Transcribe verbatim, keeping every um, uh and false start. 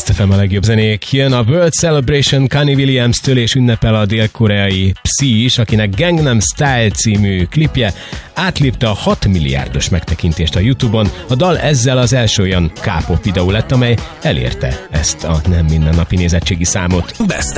Blast ef em a legjobb zenék. Jön a World Celebration Kanye Williams-től, és ünnepel a dél-koreai Psy is, akinek Gangnam Style című klipje átlépte a hat milliárdos megtekintést a YouTube-on. A dal ezzel az első olyan K-pop videó lett, amely elérte ezt a nem mindennapi nézettségi számot. Best